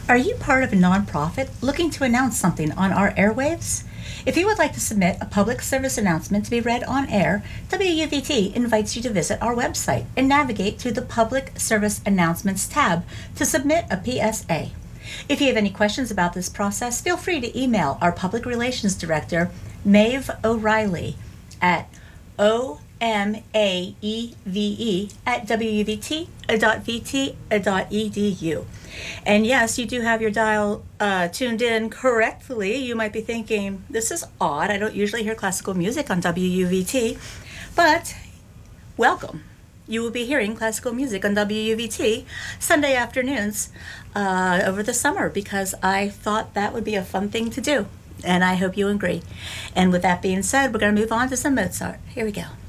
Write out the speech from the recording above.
Are you part of a nonprofit looking to announce something on our airwaves? If you would like to submit a public service announcement to be read on air, WUVT invites you to visit our website and navigate to the Public Service Announcements tab to submit a PSA. If you have any questions about this process, feel free to email our Public Relations Director, Maeve O'Reilly, at omaeve@wuvt.vt.edu. And yes, you do have your dial tuned in correctly. You might be thinking, this is odd. I don't usually hear classical music on WUVT, but welcome. You will be hearing classical music on WUVT Sunday afternoons over the summer because I thought that would be a fun thing to do. And I hope you agree. And with that being said, we're going to move on to some Mozart. Here we go.